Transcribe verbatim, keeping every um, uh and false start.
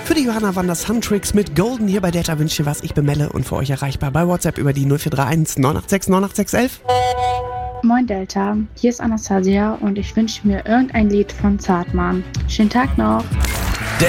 Für die Johanna waren das Huntrix mit Golden hier bei Delta Wünsche was. Ich bin Melle und für euch erreichbar bei WhatsApp über die null vier drei eins neun acht sechs neun acht sechs eins eins. Moin Delta, hier ist Anastasia und ich wünsche mir irgendein Lied von Zartmann. Schönen Tag noch.